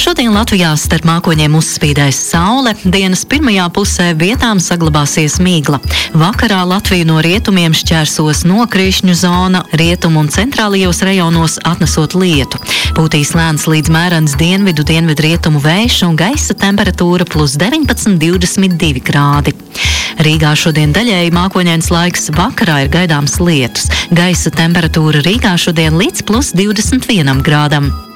Šodien Latvijā starp mākoņiem uzspīdēs saule, dienas pirmajā pusē vietām saglabāsies migla. Vakarā Latviju no rietumiem šķērsos nokrišņu zona, rietumu un centrālajos rajonos atnesot lietu. Pūtīs lēns līdz mērens dienvidu-dienvidrietumu vējš un gaisa temperatūra +19, 22 grādi. Rīgā šodien daļēji mākoņains laiks, vakarā ir gaidāms lietus. Gaisa temperatūra Rīgā šodien līdz +21 grādam.